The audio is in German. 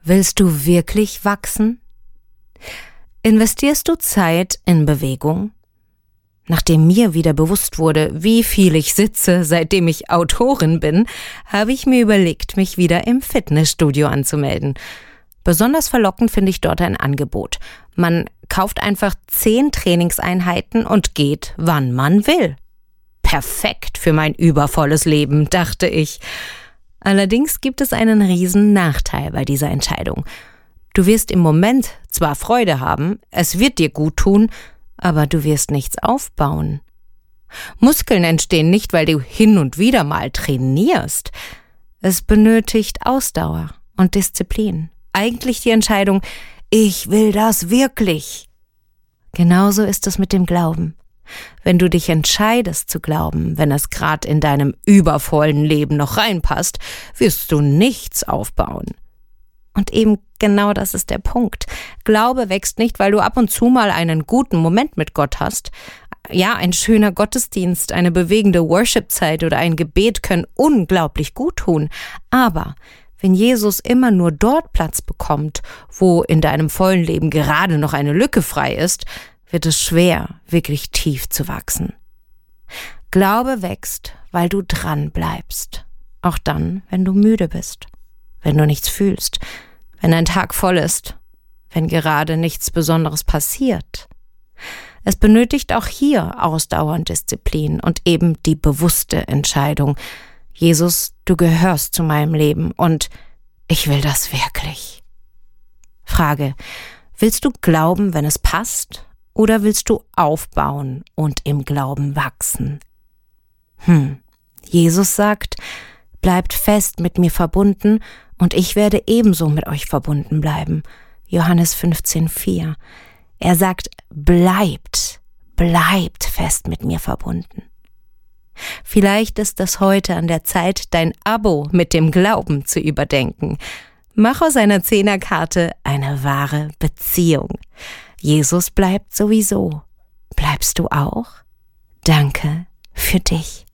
Willst du wirklich wachsen? Investierst du Zeit in Bewegung? Nachdem mir wieder bewusst wurde, wie viel ich sitze, seitdem ich Autorin bin, habe ich mir überlegt, mich wieder im Fitnessstudio anzumelden. Besonders verlockend finde ich dort ein Angebot. Man kauft einfach 10 Trainingseinheiten und geht, wann man will. Perfekt für mein übervolles Leben, dachte ich. Allerdings gibt es einen riesen Nachteil bei dieser Entscheidung. Du wirst im Moment zwar Freude haben, es wird dir gut tun, aber du wirst nichts aufbauen. Muskeln entstehen nicht, weil du hin und wieder mal trainierst. Es benötigt Ausdauer und Disziplin. Eigentlich die Entscheidung, ich will das wirklich. Genauso ist es mit dem Glauben. Wenn du dich entscheidest zu glauben, wenn es gerade in deinem übervollen Leben noch reinpasst, wirst du nichts aufbauen. Und eben genau das ist der Punkt. Glaube wächst nicht, weil du ab und zu mal einen guten Moment mit Gott hast. Ja, ein schöner Gottesdienst, eine bewegende Worship-Zeit oder ein Gebet können unglaublich gut tun. Aber wenn Jesus immer nur dort Platz bekommt, wo in deinem vollen Leben gerade noch eine Lücke frei ist, wird es schwer, wirklich tief zu wachsen. Glaube wächst, weil du dran bleibst. Auch dann, wenn du müde bist, wenn du nichts fühlst, wenn ein Tag voll ist, wenn gerade nichts Besonderes passiert. Es benötigt auch hier Ausdauer und Disziplin und eben die bewusste Entscheidung. Jesus, du gehörst zu meinem Leben und ich will das wirklich. Frage: Willst du glauben, wenn es passt? Oder willst du aufbauen und im Glauben wachsen? Jesus sagt, bleibt fest mit mir verbunden und ich werde ebenso mit euch verbunden bleiben. Johannes 15,4. Er sagt, bleibt fest mit mir verbunden. Vielleicht ist es heute an der Zeit, dein Abo mit dem Glauben zu überdenken. Mach aus einer 10er-Karte eine wahre Beziehung. Jesus bleibt sowieso. Bleibst du auch? Danke für dich.